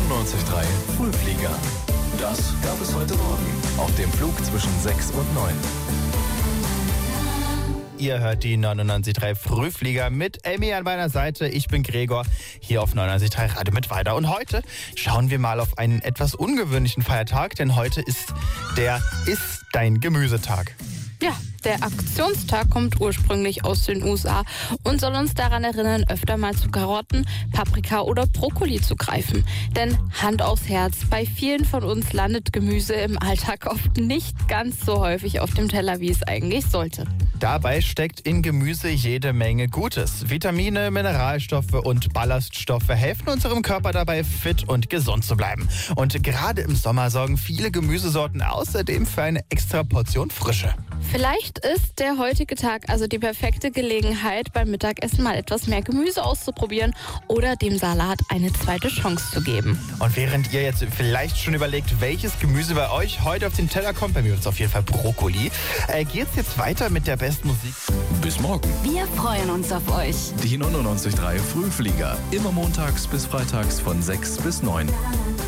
99.3 Frühflieger. Das gab es heute Morgen auf dem Flug zwischen 6 und 9. Ihr hört die 99.3 Frühflieger mit Amy an meiner Seite. Ich bin Gregor, hier auf 99.3 Radio mit weiter. Und heute schauen wir mal auf einen etwas ungewöhnlichen Feiertag, denn heute ist der Iss dein Gemüsetag. Ja, der Aktionstag kommt ursprünglich aus den USA und soll uns daran erinnern, öfter mal zu Karotten, Paprika oder Brokkoli zu greifen. Denn Hand aufs Herz, bei vielen von uns landet Gemüse im Alltag oft nicht ganz so häufig auf dem Teller, wie es eigentlich sollte. Dabei steckt in Gemüse jede Menge Gutes. Vitamine, Mineralstoffe und Ballaststoffe helfen unserem Körper dabei, fit und gesund zu bleiben. Und gerade im Sommer sorgen viele Gemüsesorten außerdem für eine extra Portion Frische. Vielleicht ist der heutige Tag also die perfekte Gelegenheit, beim Mittagessen mal etwas mehr Gemüse auszuprobieren oder dem Salat eine zweite Chance zu geben. Und während ihr jetzt vielleicht schon überlegt, welches Gemüse bei euch heute auf den Teller kommt, bei mir ist es auf jeden Fall Brokkoli, geht's jetzt weiter mit der besten Musik. Bis morgen. Wir freuen uns auf euch. Die 99.3 Frühflieger. Immer montags bis freitags von 6 bis 9.